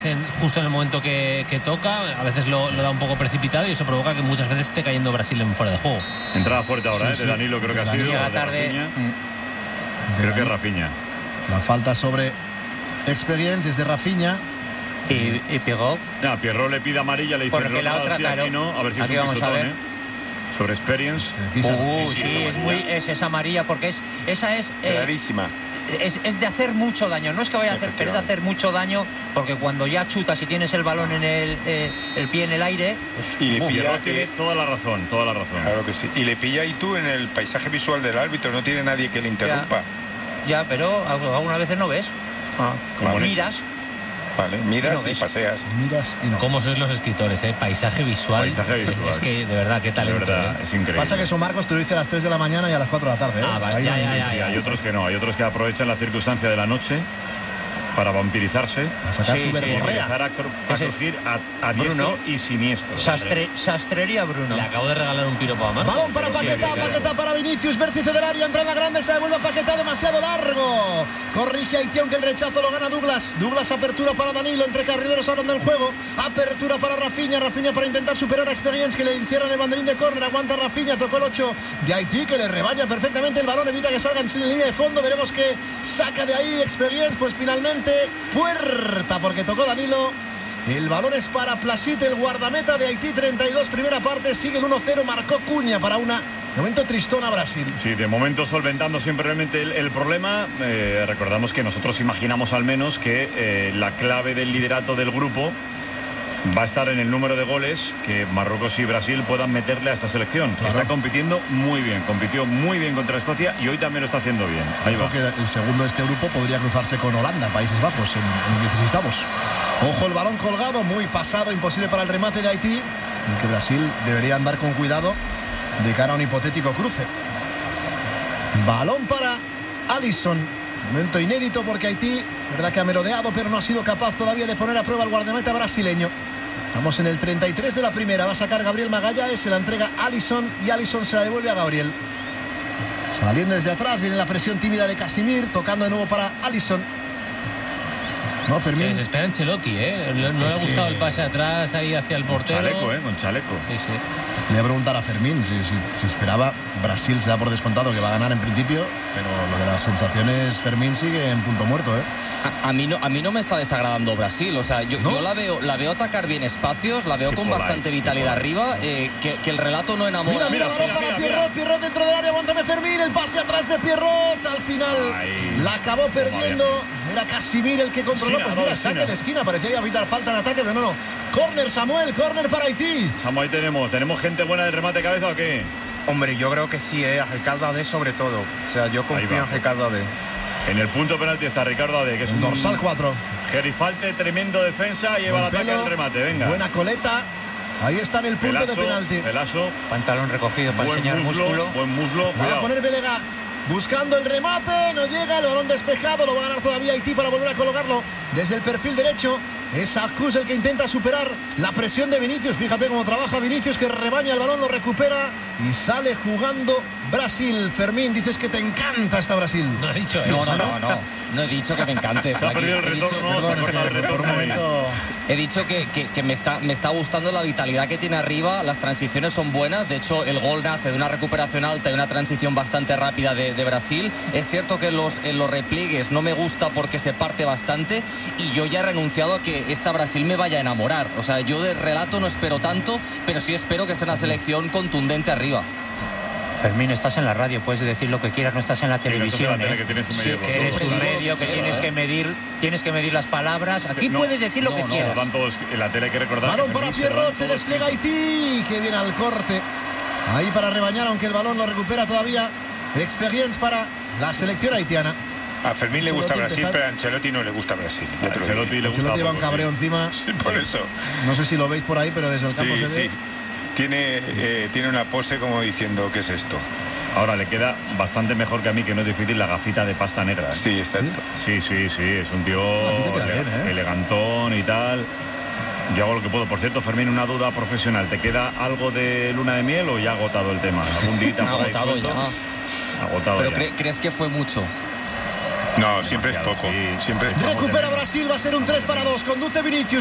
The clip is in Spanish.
justo en el momento que toca, a veces lo da un poco precipitado y eso provoca que muchas veces esté cayendo Brasil en fuera de juego. Entrada fuerte ahora, de Danilo creo que ha sido. Llega tarde. Creo que es Rafinha. La falta sobre Experience es de Rafinha. Y Pierrot. No, Pierrot le pide amarilla, le dice porque la otra, claro. Aquí no, a ver si aquí es un vamos pisotón, a ver. Sobre Experience. Es amarilla porque esa es clarísima. Es de hacer mucho daño. No es que vaya a hacer, pero es de hacer mucho daño, porque cuando ya chutas y tienes el balón en el pie en el aire, y le pilla, tiene toda la razón. Claro que sí. Y le pilla y tú en el paisaje visual del árbitro, no tiene nadie que le interrumpa. Ya, pero algunas veces no ves. Miras. Vale, miras y paseas. Miras y no. ¿Cómo sois los escritores, Paisaje visual. Es que, de verdad, qué talento. De verdad, es increíble. Pasa que eso, Marcos, te lo dice a las 3 de la mañana y a las 4 de la tarde. Vale, ya. Hay otros que no. Hay otros que aprovechan la circunstancia de la noche para vampirizarse. A sacar su verborrea. Empezar a crujir a diestro y siniestro. Sastrería Bruno. Le acabo de regalar un piropo a Marcos. Balón para Paquetá para Vinicius, vértice del área, entra en la grande, se devuelve a Paquetá, demasiado largo. Corrige Haití, aunque el rechazo lo gana Douglas. Douglas, apertura para Danilo, entre carrileros ahora en el juego. Apertura para Rafinha para intentar superar a Experience, que le encierran el banderín de córner. Aguanta Rafinha, tocó el 8 de Haití, que le rebaña perfectamente el balón, evita que salgan sin línea de fondo. Veremos que saca de ahí Experience, pues finalmente puerta, porque tocó Danilo. El balón es para Placite, el guardameta de Haití. 32, primera parte, sigue el 1-0, marcó Cunha para una momento tristón a Brasil. Sí, de momento solventando simplemente el problema. Recordamos que nosotros imaginamos al menos que la clave del liderato del grupo va a estar en el número de goles que Marruecos y Brasil puedan meterle a esta selección, que está compitiendo muy bien, compitió muy bien contra Escocia y hoy también lo está haciendo bien. Ahí va. Que el segundo de este grupo podría cruzarse con Holanda, Países Bajos, en 16avos. Ojo, el balón colgado, muy pasado, imposible para el remate de Haití, en que Brasil debería andar con cuidado de cara a un hipotético cruce. Balón para Alisson. Momento inédito porque Haití, verdad que ha merodeado, pero no ha sido capaz todavía de poner a prueba al guardameta brasileño. Estamos en el 33 de la primera. Va a sacar Gabriel Magallanes, se la entrega Alisson y Alisson se la devuelve a Gabriel. Saliendo desde atrás, viene la presión tímida de Casimir, tocando de nuevo para Alisson. No, Fermín. Se desespera Ancelotti, No le ha gustado el pase atrás ahí hacia el portero. Con chaleco. Sí. Le voy a preguntar a Fermín si esperaba. Brasil se da por descontado que va a ganar en principio, pero lo de las sensaciones, Fermín sigue en punto muerto, A mí no me está desagradando Brasil, o sea, yo la veo atacar bien espacios, la veo con bastante vitalidad arriba, que el relato no enamora. Mira, Pierrot dentro del área, aguántame Fermín, el pase atrás de Pierrot, al final la acabó perdiendo, era Casimir el que controló, pues mira, saque de esquina, parecía evitar falta en ataque, pero no. Córner, Samuel, córner para Haití. Samuel, ahí tenemos gente buena de remate de cabeza ¿o qué? Hombre, yo creo que sí, a Ricardo Ade sobre todo, o sea, yo confío en Ricardo Ade. En el punto penalti está Ricardo Ade, que es un dorsal 4. Gerifalte, tremendo defensa, lleva el ataque al remate, venga. Buena coleta. Ahí está en el punto de penalti. Pelazo. Pantalón recogido para enseñar músculo. Buen muslo. Va a poner Belegat. Buscando el remate, no llega, el balón despejado, lo va a ganar todavía Haití para volver a colocarlo desde el perfil derecho. Es Acus el que intenta superar la presión de Vinicius. Fíjate cómo trabaja Vinicius, que rebaña el balón, lo recupera y sale jugando Brasil. Fermín, dices que te encanta esta Brasil. No he dicho eso. No he dicho que me encante. Se ha perdido el retorno. He dicho que me está gustando la vitalidad que tiene arriba. Las transiciones son buenas. De hecho, el gol nace de una recuperación alta y una transición bastante rápida de Brasil. Es cierto que en los repliegues no me gusta porque se parte bastante y yo ya he renunciado a que esta Brasil me vaya a enamorar. O sea, yo de relato no espero tanto, pero sí espero que sea una selección contundente arriba. Fermín, estás en la radio, puedes decir lo que quieras, no estás en la televisión. No que tienes que medirlo. Que eres un medio, que tienes que medir las palabras. Aquí puedes decir lo que quieras. Todos en la tele hay que recordar. Balón para Pierrot, se despliega Haití, que viene al corte. Ahí para rebañar, aunque el balón lo recupera todavía. Experience para la selección haitiana. A Fermín le gusta Brasil, pero a Ancelotti no le gusta Brasil. A Ancelotti le gusta. Lleva un cabreo encima. Sí, por eso. No sé si lo veis por ahí, pero desde el campo se ve. Sí. Tiene una pose como diciendo, ¿qué es esto? Ahora le queda bastante mejor que a mí, que no es difícil, la gafita de pasta negra. Sí, exacto. Sí, es un tío elegantón y tal. Yo hago lo que puedo. Por cierto, Fermín, una duda profesional. ¿Te queda algo de luna de miel o ya ha agotado el tema? ¿Algún día por ahí agotado suelto? ya. Agotado ¿Pero ya. crees que fue mucho? No, siempre es poco. Sí. Siempre es poco. Recupera Brasil, va a ser un 3-2. Conduce Vinicius.